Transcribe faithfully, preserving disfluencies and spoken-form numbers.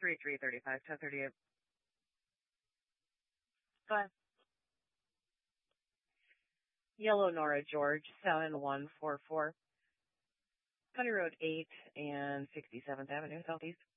three three thirty five ten thirty eight. Go ahead. Yellow Nora George seven one four four. County Road eight and sixty-seventh Avenue Southeast.